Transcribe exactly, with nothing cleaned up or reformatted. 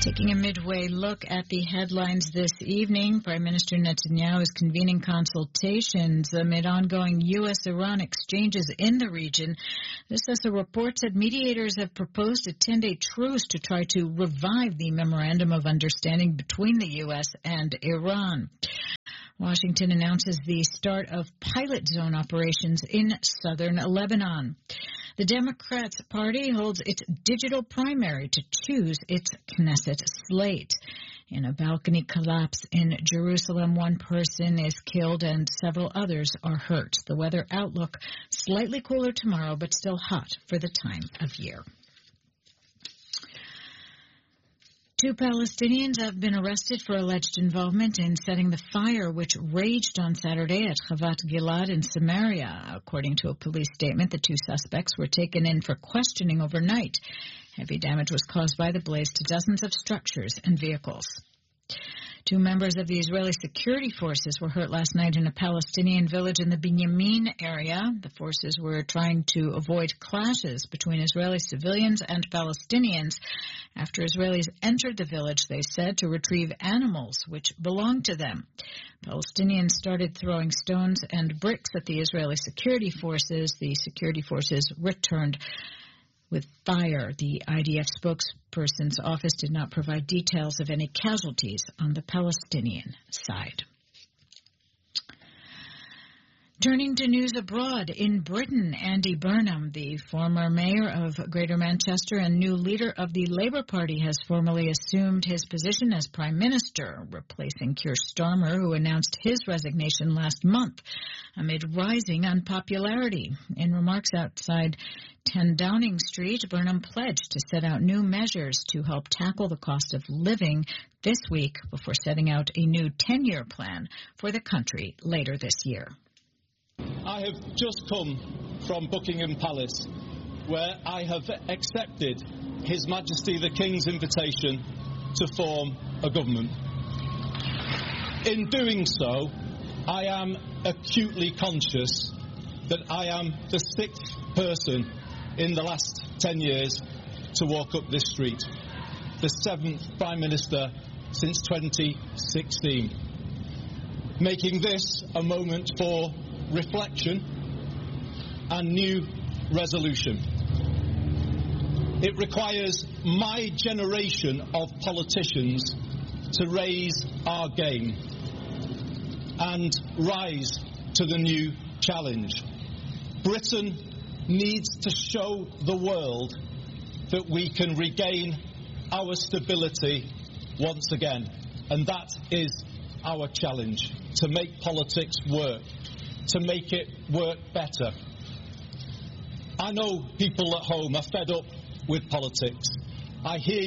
Taking a midway look at the headlines this evening, Prime Minister Netanyahu is convening consultations amid ongoing U S Iran exchanges in the region. This as a report said mediators have proposed a ten-day truce to try to revive the memorandum of understanding between the U S and Iran. Washington announces the start of pilot zone operations in southern Lebanon. The Democrats Party holds its digital primary to choose its Knesset slate. In a balcony collapse in Jerusalem, one person is killed and several others are hurt. The weather outlook, slightly cooler tomorrow, but still hot for the time of year. Two Palestinians have been arrested for alleged involvement in setting the fire which raged on Saturday at Chavat Gilad in Samaria. According to a police statement, the two suspects were taken in for questioning overnight. Heavy damage was caused by the blaze to dozens of structures and vehicles. Two members of the Israeli security forces were hurt last night in a Palestinian village in the Binyamin area. The forces were trying to avoid clashes between Israeli civilians and Palestinians after Israelis entered the village, they said, to retrieve animals which belonged to them. Palestinians started throwing stones and bricks at the Israeli security forces. The security forces returned with fire. The I D F spokesperson's office did not provide details of any casualties on the Palestinian side. Turning to news abroad, in Britain, Andy Burnham, the former mayor of Greater Manchester and new leader of the Labour Party, has formally assumed his position as Prime Minister, replacing Keir Starmer, who announced his resignation last month amid rising unpopularity. In remarks outside ten Downing Street, Burnham pledged to set out new measures to help tackle the cost of living this week before setting out a new ten-year plan for the country later this year. I have just come from Buckingham Palace, where I have accepted His Majesty the King's invitation to form a government. In doing so, I am acutely conscious that I am the sixth person in the last ten years to walk up this street, the seventh Prime Minister since twenty sixteen, making this a moment for reflection and new resolution. It requires my generation of politicians to raise our game and rise to the new challenge. Britain needs to show the world that we can regain our stability once again, and that is our challenge, to make politics work, to make it work better. I know people at home are fed up with politics. I hear